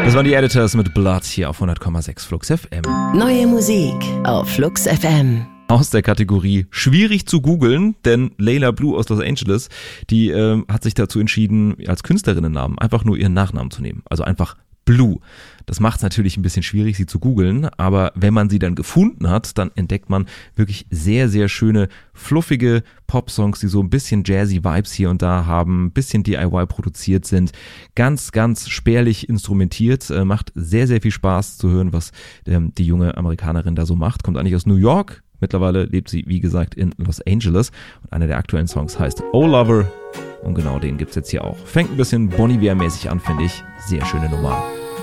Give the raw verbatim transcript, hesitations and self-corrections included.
Das waren die Editors mit Blood hier auf hundert Komma sechs Flux F M. Neue Musik auf Flux F M. Aus der Kategorie schwierig zu googeln, denn Layla Blue aus Los Angeles, die äh, hat sich dazu entschieden, als Künstlerinnennamen einfach nur ihren Nachnamen zu nehmen. Also einfach Blue. Das macht es natürlich ein bisschen schwierig, sie zu googeln, aber wenn man sie dann gefunden hat, dann entdeckt man wirklich sehr, sehr schöne, fluffige Pop-Songs, die so ein bisschen jazzy Vibes hier und da haben, ein bisschen D I Y produziert sind, ganz, ganz spärlich instrumentiert, äh, macht sehr, sehr viel Spaß zu hören, was ähm, die junge Amerikanerin da so macht. Kommt eigentlich aus New York, mittlerweile lebt sie, wie gesagt, in Los Angeles und einer der aktuellen Songs heißt Oh Lover und genau den gibt's jetzt hier auch. Fängt ein bisschen Bon Iver-mäßig an, finde ich. Sehr schöne Nummer.